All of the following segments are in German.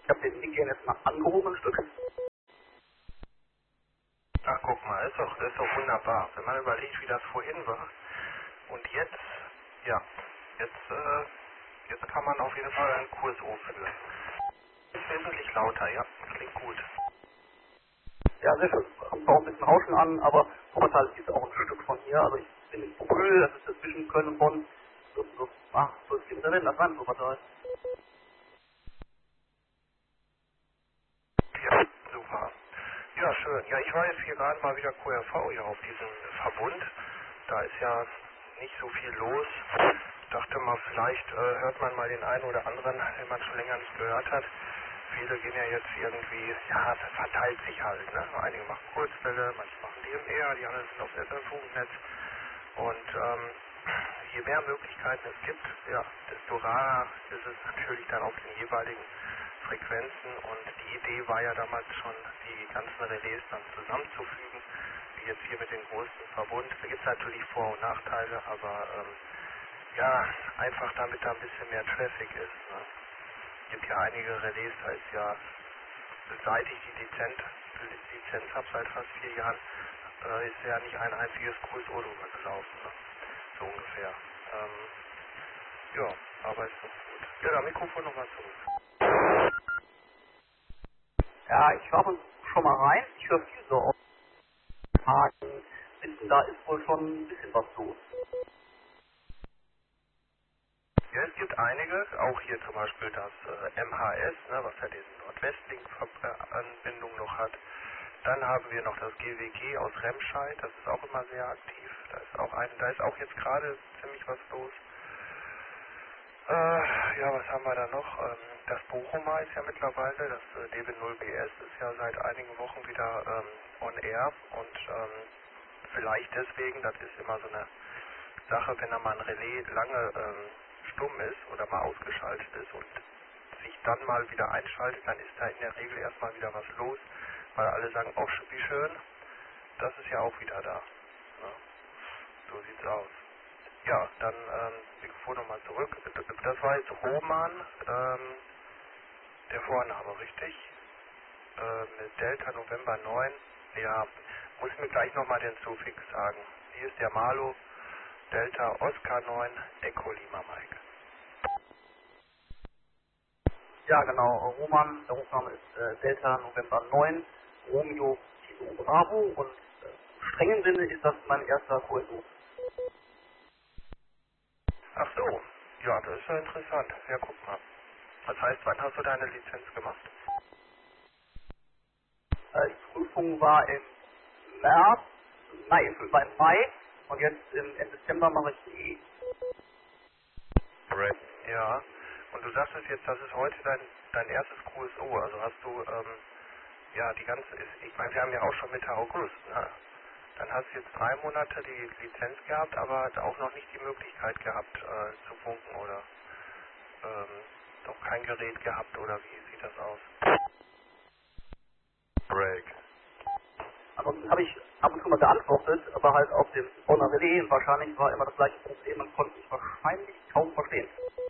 Ich habe den Ding jetzt mal angehoben, ein Stück. Ach, guck mal, ist doch wunderbar. Wenn man überlegt, wie das vorhin war. Und jetzt, ja, jetzt kann man auf jeden Fall einen Kurs O führen. Ist wesentlich lauter, ja, klingt gut. Ja, sehr schön. Kommt auch ein bisschen Rauschen an, aber Wuppertal ist auch ein Stück von hier. Also ich bin in Brühl, das ist zwischen Köln und Bonn. So 12 Kilometer hin, das war in Wuppertal. Ja, super. Ja, schön. Ja, ich war jetzt hier gerade mal wieder QRV hier auf diesem Verbund. Da ist ja nicht so viel los. Dachte mal, vielleicht hört man mal den einen oder anderen, den man schon länger nicht gehört hat. Viele gehen ja jetzt irgendwie, ja, es verteilt sich halt, ne? Einige machen Kurzwelle, manche machen DMR, die anderen sind auf FM-Funknetz. Und je mehr Möglichkeiten es gibt, ja, desto rarer ist es natürlich dann auf den jeweiligen Frequenzen. Und die Idee war ja damals schon, die ganzen Relais dann zusammenzufügen, wie jetzt hier mit dem großen Verbund. Da gibt es natürlich Vor- und Nachteile, aber ja, einfach damit da ein bisschen mehr Traffic ist. Ne? Es gibt ja einige Relais, da ist ja, seit ich die Lizenz habe, seit fast 4 Jahren, ist ja nicht ein einziges QSO drüber gelaufen. Ne? So ungefähr. Ja, aber ist doch gut. Ja, das Mikrofon nochmal zurück. Ja, ich war schon mal rein. Ich höre viel so auf Haken. Da ist wohl schon ein bisschen was los. Ja, es gibt einige, auch hier zum Beispiel das MHS, ne, was ja diese Nordwestlink-Anbindung noch hat. Dann haben wir noch das GWG aus Remscheid, das ist auch immer sehr aktiv. Da ist auch jetzt gerade ziemlich was los. Ja, was haben wir da noch? Das Bochumer ist ja mittlerweile, das DB0BS ist ja seit einigen Wochen wieder on air und vielleicht deswegen, das ist immer so eine Sache, wenn da mal ein Relais lange stumm ist oder mal ausgeschaltet ist und sich dann mal wieder einschaltet, dann ist da in der Regel erstmal wieder was los, weil alle sagen, oh, wie schön, das ist ja auch wieder da. Ne? So sieht's aus. Ja, dann Mikrofon nochmal zurück. Das war jetzt Roman, der Vorname, richtig? Mit Delta November 9. Ja, muss mir gleich nochmal den Suffix sagen. Hier ist der Malo, Delta Oscar 9, Echo Lima Mike. Ja, genau. Roman, der Rufname ist Delta November 9, Romeo Kilo Bravo und im strengen Sinne ist das mein erster QSO. Ach so, ja, das ist ja interessant. Ja, guck mal. Das heißt, wann hast du deine Lizenz gemacht? Die Prüfung war im März, war im Mai und jetzt im Dezember mache ich die. Right. Ja, und du sagtest jetzt, das ist heute dein erstes QSO. Also hast du, ja, ich meine, wir haben ja auch schon Mitte August, ne? Dann hast du jetzt 3 Monate die Lizenz gehabt, aber auch noch nicht die Möglichkeit gehabt zu funken oder noch kein Gerät gehabt oder wie sieht das aus? Break. Ansonsten habe ich ab und zu mal geantwortet, aber halt auf dem Bonner Relais und wahrscheinlich war immer das gleiche Problem, man konnte mich wahrscheinlich kaum verstehen.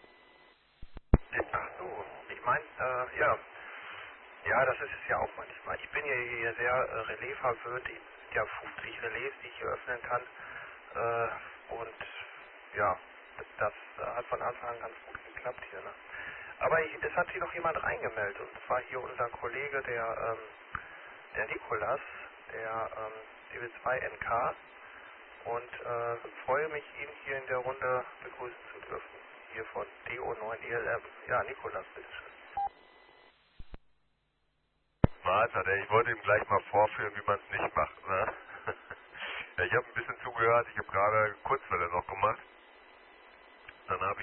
Ach so, ich meine, ja. Ja, das ist es ja auch manchmal. Ich bin ja hier sehr Relais verwöhnt. Ich habe ja 50 Relais, die ich hier öffnen kann. Und ja, das hat von Anfang an ganz gut geklappt hier. Ne? Aber es hat sich noch jemand reingemeldet. Und zwar hier unser Kollege, der Nikolas, der DB2NK. Und freue mich, ihn hier in der Runde begrüßen zu dürfen. Hier von DO9ELM. Ja, Nikolas, bitteschön. Mahlzeit, ich wollte ihm gleich mal vorführen, wie man es nicht macht. Ne? Ja, ich habe ein bisschen zugehört, ich habe gerade Kurzwelle noch gemacht. Dann habe ich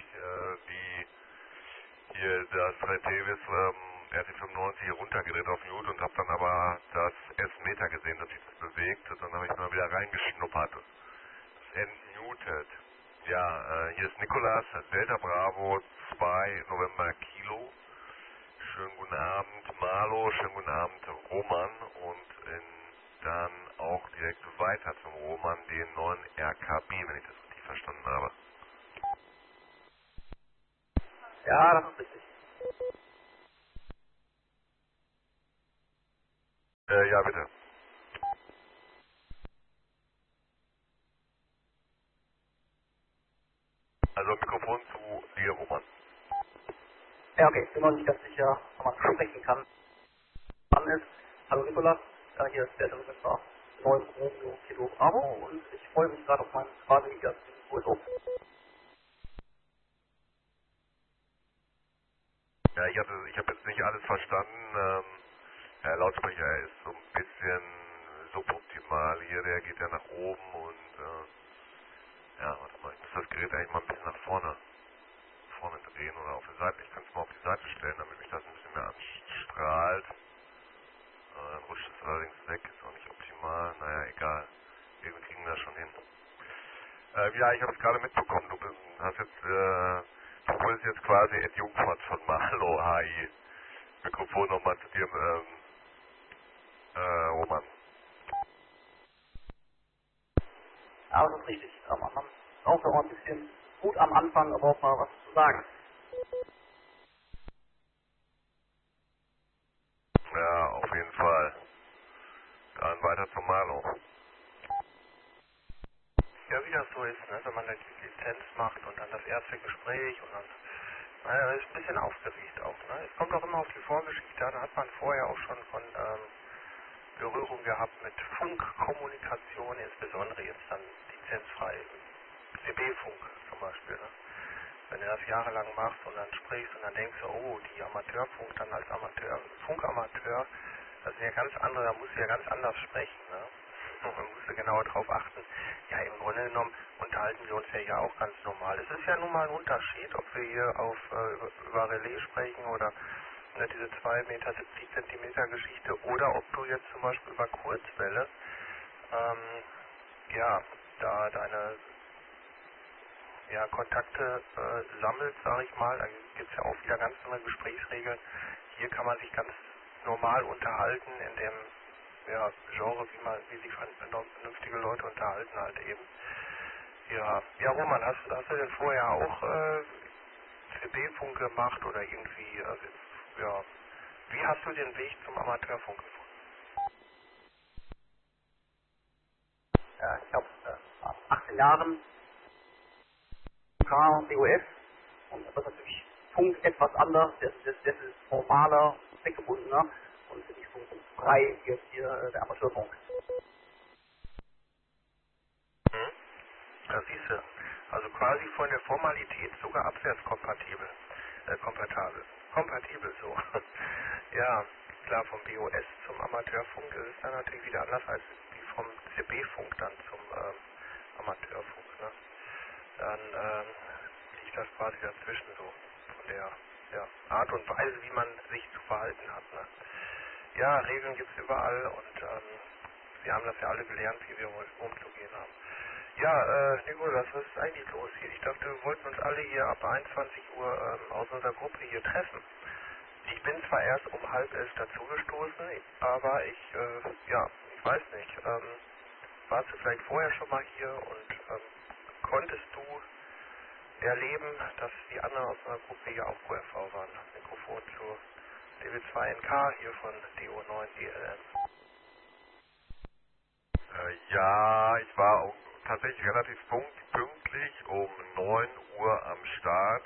das 3T RT95 hier runtergedreht auf Mute und habe dann aber das S-Meter gesehen, dass sich das bewegt. Und dann habe ich mal wieder reingeschnuppert. Das entmutet. Ja, hier ist Nikolas, Delta Bravo 2 November Kilo. Schönen guten Abend Marlo, schönen guten Abend Roman und dann auch direkt weiter zum Roman, den neuen RKB, wenn ich das richtig verstanden habe. Ja, das ist richtig. Ja, bitte. Also Mikrofon zu dir, Roman. Ja, okay, bin noch nicht ganz sicher, ob man sprechen kann. Wann ist? Hallo Nikolas, hier ist der Minister 9 Romeo Kilo Bravo und ich freue mich gerade auf meinen quasi ersten Urlaub. Ja, ich habe jetzt nicht alles verstanden. Der Lautsprecher ist so ein bisschen suboptimal hier, der geht ja nach oben und ja, warte mal, ich muss das Gerät eigentlich mal ein bisschen nach vorne drehen oder auf die Seite. Ich kann es mal auf die Seite stellen, damit mich das ein bisschen mehr anstrahlt. Dann rutscht es allerdings weg, ist auch nicht optimal. Naja, egal. Irgendwie kriegen wir das schon hin. Ja, ich habe es gerade mitbekommen. Hast jetzt, du wurdest jetzt quasi entjungfert von Marlo HI. Mikrofon nochmal zu dir, Roman. Aber das ist richtig, man braucht auch ein bisschen Mut am Anfang, aber auch mal was zu sagen. Ja, auf jeden Fall. Dann weiter zum Marlo. Ja, wie das so ist, ne? Wenn man eine Lizenz macht und dann das erste Gespräch und dann, naja, ist ein bisschen aufgeregt auch, ne? Es kommt auch immer auf die Vorgeschichte an, da hat man vorher auch schon von Berührung gehabt mit Funkkommunikation, insbesondere jetzt dann lizenzfrei, CB-Funk zum Beispiel, ne? Wenn du das jahrelang machst und dann sprichst und dann denkst du, oh, die Amateurfunk dann als Funkamateur, das sind ja ganz andere, da musst du ja ganz anders sprechen, ne? Und man muss ja genauer drauf achten. Ja, im Grunde genommen unterhalten wir uns ja hier auch ganz normal. Es ist ja nun mal ein Unterschied, ob wir hier über Relais sprechen oder diese 2 Meter 70 Zentimeter Geschichte oder ob du jetzt zum Beispiel über Kurzwelle ja, da deine Kontakte sammelt, sage ich mal. Da gibt es ja auch wieder ganz andere Gesprächsregeln. Hier kann man sich ganz normal unterhalten in dem Genre, wie sich vernünftige Leute unterhalten halt eben. Ja, Roman, hast du denn vorher auch CB-Funk gemacht oder irgendwie, ja, wie hast du den Weg zum Amateurfunk gefunden? Ich habe 18 Jahren K und DOS und das ist natürlich Funk etwas anders, das ist formaler, zweckgebundener und nicht so frei wie jetzt hier der Amateurfunk. Hm? Das siehst du. Also quasi von der Formalität sogar abwärtskompatibel. Kompatibel so. Ja, klar, vom BOS zum Amateurfunk ist es dann natürlich wieder anders als wie vom CB-Funk dann zum Amateurfunk. Ne? Dann liegt das quasi dazwischen so von der Art und Weise, wie man sich zu verhalten hat. Ne? Ja, Regeln gibt es überall und wir haben das ja alle gelernt, wie wir umzugehen haben. Ja, Nikolas, was ist eigentlich los hier? Ich dachte, wir wollten uns alle hier ab 21 Uhr aus unserer Gruppe hier treffen. Ich bin zwar erst um 10:30 dazugestoßen, aber ich weiß nicht. Warst du vielleicht vorher schon mal hier und konntest du erleben, dass die anderen aus unserer Gruppe hier auch QRV waren? Mikrofon zu DW2NK hier von DO9ELN. Ja, ich war auch tatsächlich relativ pünktlich um 9 Uhr am Start.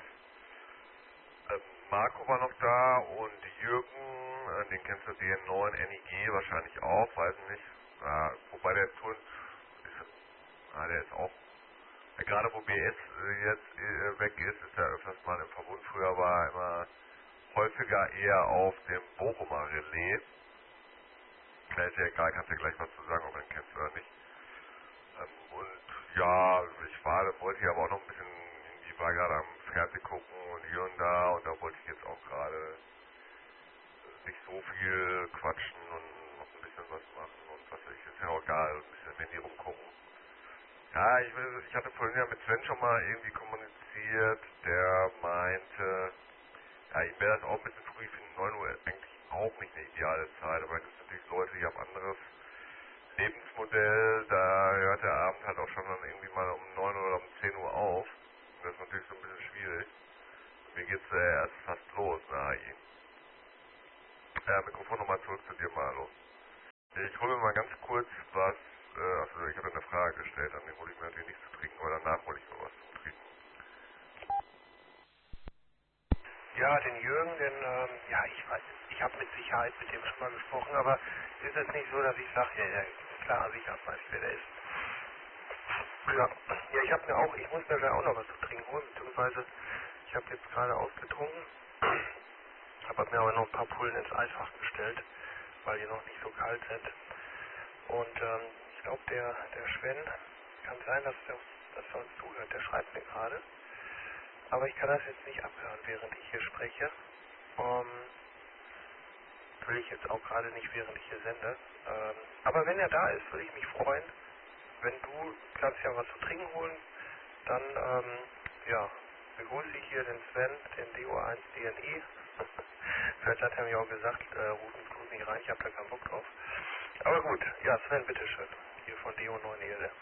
Marco war noch da und Jürgen, den kennst du, den neuen NIG wahrscheinlich auch, weiß nicht. Wobei der Ton der ist auch, gerade wo BS jetzt weg ist er öfters mal im Verbund. Früher war er immer häufiger eher auf dem Bochumer Relais. Da ist ja egal, kannst du gleich was zu sagen, ob du ihn kennst oder nicht. Und ja, wollte hier aber auch noch ein bisschen, ich war gerade am Fernsehen gucken und hier und da wollte ich jetzt auch gerade nicht so viel quatschen und noch ein bisschen was machen und was weiß ich, ist ja auch egal, ein bisschen im Handy rumgucken. Ja, ich hatte vorhin ja mit Sven schon mal irgendwie kommuniziert, der meinte, ja, ihm wäre das auch ein bisschen früh, ich finde 9 Uhr eigentlich auch nicht eine ideale Zeit, aber es gibt natürlich Leute, die haben anderes Lebensmodell, da hört der Abend halt auch schon dann irgendwie mal um 9 oder um 10 Uhr auf. Und das ist natürlich so ein bisschen schwierig. Mir geht's erst fast los, na, Mikrofon nochmal zurück zu dir, Marlo. Ich hole mir mal ganz kurz was, also ich habe eine Frage gestellt, dann hole ich mir natürlich nichts zu trinken, aber danach hole ich mir was zu trinken. Ja, den Jürgen, ja, ich weiß, ich habe mit Sicherheit mit dem schon mal gesprochen, aber ist es nicht so, dass ich sage, ja, klar, sicher weiß ich, wer der ist. Ja, ja, ich muss mir gleich auch noch was zu trinken holen, beziehungsweise ich habe jetzt gerade ausgetrunken, habe mir aber noch ein paar Pullen ins Eisfach gestellt, weil die noch nicht so kalt sind. Und ich glaube, der Sven, kann sein, dass er uns zuhört, der schreibt mir gerade. Aber ich kann das jetzt nicht abhören, während ich hier spreche. Will ich jetzt auch gerade nicht, während ich hier sende. Aber wenn er da ist, würde ich mich freuen. Wenn du kannst ja was zu trinken holen, dann ja, begrüße ich hier den Sven, den DO1 DNI. Vielleicht hat er mir auch gesagt, ruf mich rein, ich habe da keinen Bock drauf. Aber gut, ja, Sven, bitteschön. Hier von DO9 Erde.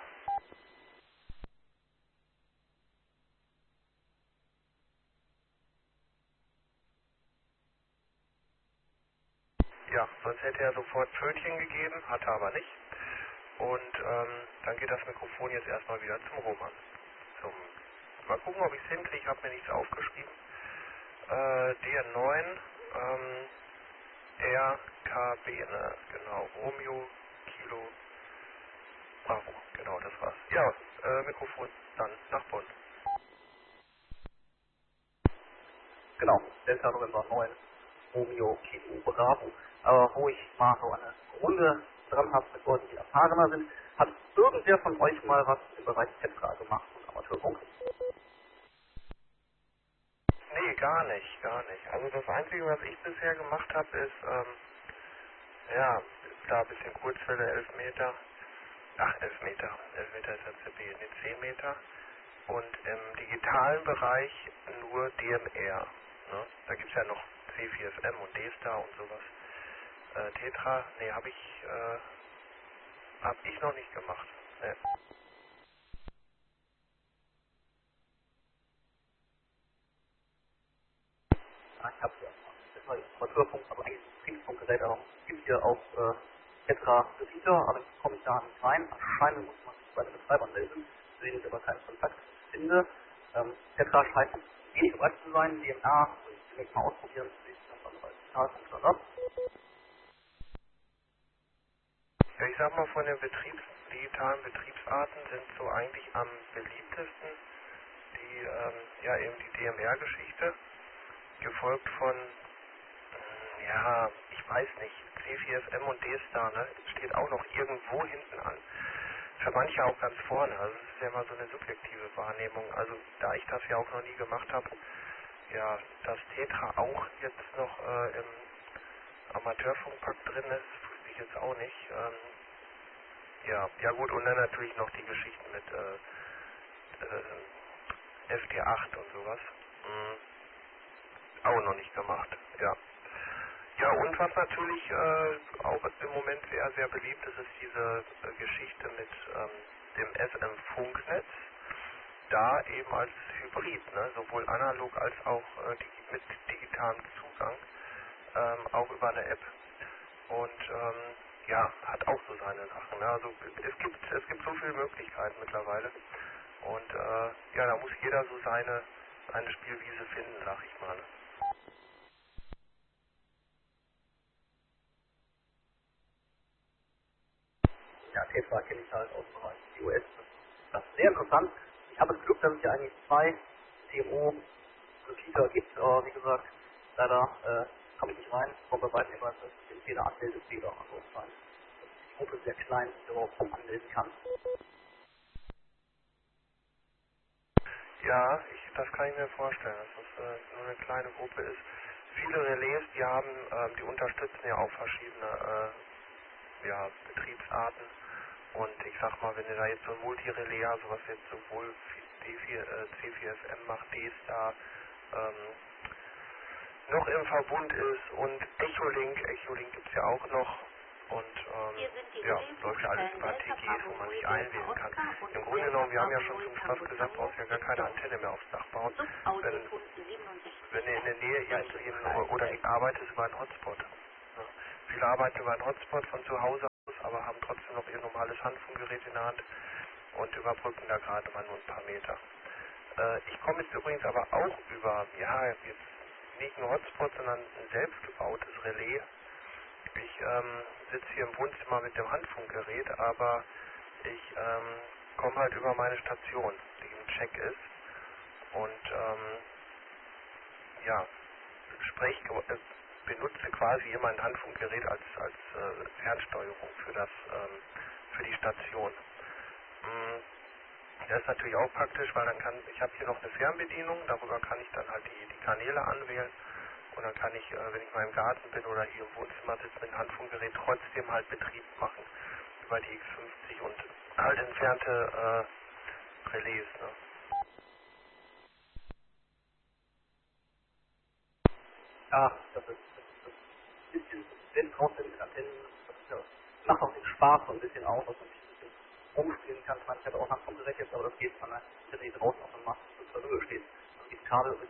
Ja, sonst hätte er sofort Pfötchen gegeben, hat er aber nicht. Und dann geht das Mikrofon jetzt erstmal wieder zum Roman. Mal gucken, ob ich es hinkriege, ich habe mir nichts aufgeschrieben. DN9, RKB, ne? Genau, Romeo, Kilo, Bravo, genau, das war's. Ja, Mikrofon dann nach Bonn. Genau, Delta November 9, Romeo, Kilo, Bravo. Aber wo ich mal so eine Runde dran habe mit Leuten, die erfahrener sind, hat irgendwer von euch mal was im Bereich Tetra gemacht und Amateurfunk? Nee, gar nicht, gar nicht. Also das Einzige, was ich bisher gemacht habe, ist, ja, da ein bisschen Kurzwelle, 11 Meter. Ach, 11 Meter. 11 Meter ist das CB, ne, 10 Meter. Und im digitalen Bereich nur DMR. Ne? Da gibt es ja noch C4FM und D-Star und sowas. Tetra, nee, habe ich noch nicht gemacht. Nee. Ja, ich habe ja das war jetzt Amateurfunk, aber eigentlich ein Betriebsfunkgerät, aber es gibt hier auch Tetra Repeater, aber ich komme da nicht rein. Anscheinend muss man sich bei den Betreibern melden, sehen ich aber keinen Kontakt finde. Tetra scheint wenig bereit zu sein, DMA, will ich direkt mal ausprobieren, sehe ich das andere als Digitalfunk schon ab. Ja, ich sag mal, von den digitalen Betriebsarten sind so eigentlich am beliebtesten ja, eben die DMR-Geschichte, gefolgt von, ja, ich weiß nicht, C4FM und D-Star, ne, steht auch noch irgendwo hinten an. Für manche auch ganz vorne, also es ist ja immer so eine subjektive Wahrnehmung. Also da ich das ja auch noch nie gemacht habe, ja, dass Tetra auch jetzt noch im Amateurfunkpack drin ist, wusste ich jetzt auch nicht. Ja gut, und dann natürlich noch die Geschichten mit FT8 und sowas. Auch noch nicht gemacht, ja. Ja, und was natürlich auch im Moment sehr, sehr beliebt ist, ist diese Geschichte mit dem SM-Funknetz. Da eben als Hybrid, ne, sowohl analog als auch mit digitalem Zugang, auch über eine App. Und ja, hat auch so seine Sachen. Ne? Also es gibt so viele Möglichkeiten mittlerweile. Und ja, da muss jeder so seine Spielwiese finden, sag ich mal. Ne? Ja, Tetra kenne ich halt aus dem Bereich iOS. Das ist sehr interessant. Ich habe das Glück, dass es ja eigentlich zwei CMO-Repeater gibt, aber wie gesagt, leider komme ich nicht rein. Komme bei beiden immer, dass ich den Fehler Anmeldefehler. Also die Gruppe ist sehr klein, die ich überhaupt anmelden kann. Ja, das kann ich mir vorstellen, dass das nur eine kleine Gruppe ist. Viele Relais, die unterstützen ja auch verschiedene ja, Betriebsarten. Und ich sag mal, wenn ihr da jetzt so ein Multirelais, also was jetzt sowohl C4FM macht, D-Star, noch im Verbund ist und Echolink gibt es ja auch noch. Und ja, läuft ja alles über TGs, wo man sich einwählen kann. Im Grunde genommen, wir haben ja schon zum Spaß gesagt, brauchst ja gar keine Antenne mehr aufs Dach bauen, wenn ihr in der Nähe irgendwie oder ihr arbeitet über einen Hotspot. Ja. Viele arbeiten über einen Hotspot von zu Hause aber haben trotzdem noch ihr normales Handfunkgerät in der Hand und überbrücken da gerade mal nur ein paar Meter. Ich komme jetzt übrigens aber auch über, ja, jetzt nicht nur Hotspot, sondern ein selbstgebautes Relais. Ich sitze hier im Wohnzimmer mit dem Handfunkgerät, aber ich komme halt über meine Station, die im Check ist und ja, benutze quasi hier mein Handfunkgerät als Fernsteuerung für die Station. Das ist natürlich auch praktisch, weil ich habe hier noch eine Fernbedienung, darüber kann ich dann halt die Kanäle anwählen und dann kann ich, wenn ich mal im Garten bin oder hier im Wohnzimmer sitze mit dem Handfunkgerät, trotzdem halt Betrieb machen über die X50 und halt entfernte Relais. Ne? Ja, das ist ein bisschen, wenn draußen mit Antennen, das macht auch den Spaß so ein bisschen aus, dass man sich ein bisschen rumspielen kann. Ich meine, ich hatte auch Handfunkgerät jetzt, aber das geht, wenn man draußen auf dem Mast zur Höhe steht. Das geht Kabel